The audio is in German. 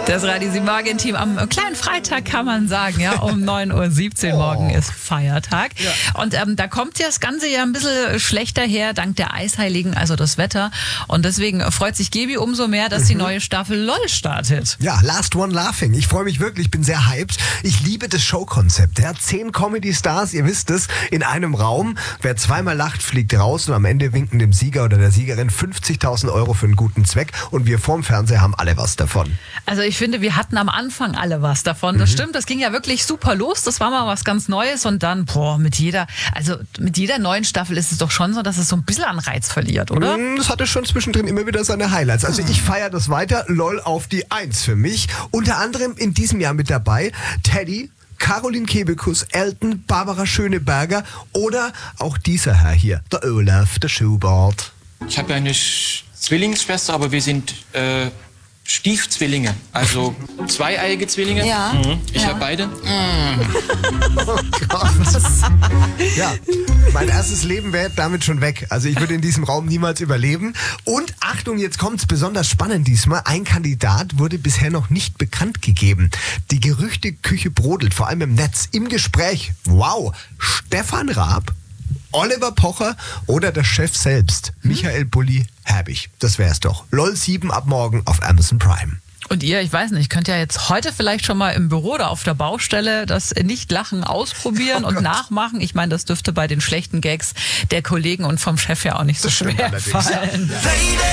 Das Radio 7 Morgen-Team am kleinen Freitag kann man sagen, ja, um 9:17 Uhr morgen ist Feiertag. Ja. Und da kommt ja das Ganze ja ein bisschen schlechter her, dank der Eisheiligen, also das Wetter. Und deswegen freut sich Gebi umso mehr, dass die neue Staffel LOL startet. Ja, Last One Laughing. Ich freue mich wirklich, ich bin sehr hyped. Ich liebe das Showkonzept. Ja, 10 Comedy-Stars, ihr wisst es, in einem Raum. Wer zweimal lacht, fliegt raus und am Ende winken dem Sieger oder der Siegerin 50.000 Euro für einen guten Zweck. Und wir vorm Fernseher haben alle was davon. Also ich finde, wir hatten am Anfang alle was davon. Das stimmt, das ging ja wirklich super los. Das war mal was ganz Neues und dann, mit jeder neuen Staffel ist es doch schon so, dass es so ein bisschen an Reiz verliert, oder? Das hatte schon zwischendrin immer wieder seine Highlights. Also ich feiere das weiter. LOL auf die 1 für mich. Unter anderem in diesem Jahr mit dabei Teddy, Caroline Kebekus, Elton, Barbara Schöneberger oder auch dieser Herr hier, der Olaf, der Schubert. Ich habe ja eine Zwillingsschwester, aber wir sind Stiefzwillinge, also zweieiige Zwillinge. Ja. Ich habe beide. Oh Gott. Ja, mein erstes Leben wäre damit schon weg. Also ich würde in diesem Raum niemals überleben. Und Achtung, jetzt kommt's besonders spannend diesmal. Ein Kandidat wurde bisher noch nicht bekannt gegeben. Die Gerüchteküche brodelt, vor allem im Netz. Im Gespräch, wow, Stefan Raab, Oliver Pocher oder der Chef selbst, Michael Bulli-Herbig. Das wär's doch. LOL 7 ab morgen auf Amazon Prime. Und ihr, ich weiß nicht, könnt ja jetzt heute vielleicht schon mal im Büro oder auf der Baustelle das Nicht-Lachen ausprobieren und nachmachen. Ich meine, das dürfte bei den schlechten Gags der Kollegen und vom Chef ja auch nicht so schwer fallen. Ja.